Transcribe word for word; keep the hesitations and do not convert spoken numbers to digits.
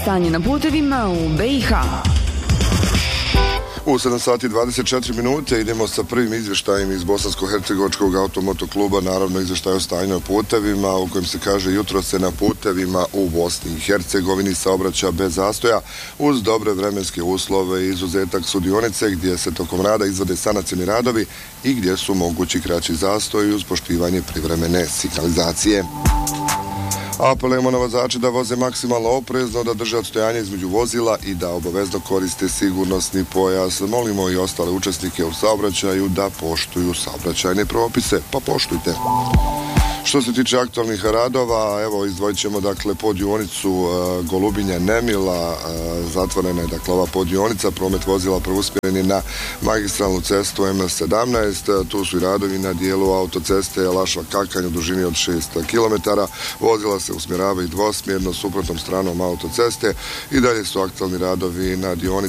stanje na putevima u B i H. U sedam sati i dvadeset četiri minute idemo sa prvim izvještajem iz Bosansko-hercegovačkog automoto kluba, naravno izvještaj o stanju na putevima, u kojem se kaže jutro se na putevima u Bosni i Hercegovini saobraća bez zastoja uz dobre vremenske uslove i izuzetak sudionice gdje se tokom rada izvode sanacioni radovi i gdje su mogući kraći zastoji uz poštivanje privremene signalizacije. Apelujemo na vozače da voze maksimalno oprezno, da drže odstojanje između vozila i da obavezno koriste sigurnosni pojas. Molimo i ostale učesnike u saobraćaju da poštuju saobraćajne propise, pa poštujte. Što se tiče aktualnih radova, evo izdvojit ćemo dakle poddionicu uh, Golubinja-Nemila, uh, zatvorena je dakle ova poddionica, promet vozila preusmjeren je na magistralnu cestu M sedamnaest, uh, tu su i radovi na dijelu autoceste Lašva-Kakanj u dužini od šest kilometara, vozila se usmjeravaju dvosmjerno suprotnom stranom autoceste i dalje su aktualni radovi na dionici